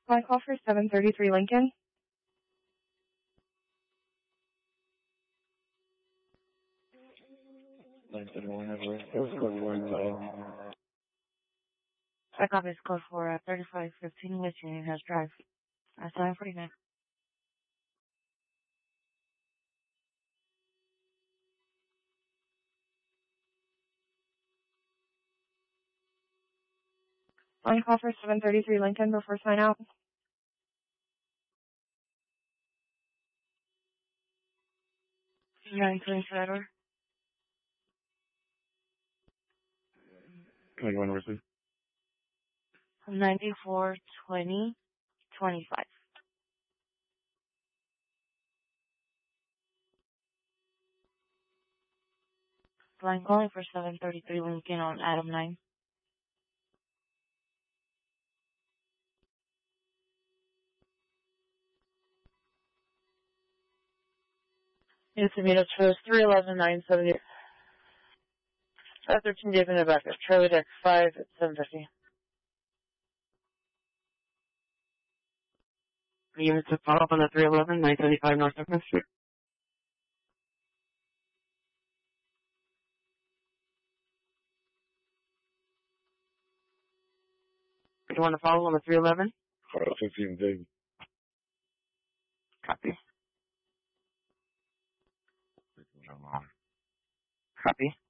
Line call for 733 Lincoln. I copy this code for 3515 West Union House Drive. 749. Line call for 733 Lincoln before sign out. Nine twenty order. 21 versus 942025. Line calling for 733 Lincoln on Adam 9. It's a meetup shows 311-970. 13 days in the back of Charlie Deck 5 at 750. Units to follow up on the 311, 975 North Second Street. You want to follow on the 311? 15 days. Copy. Copy.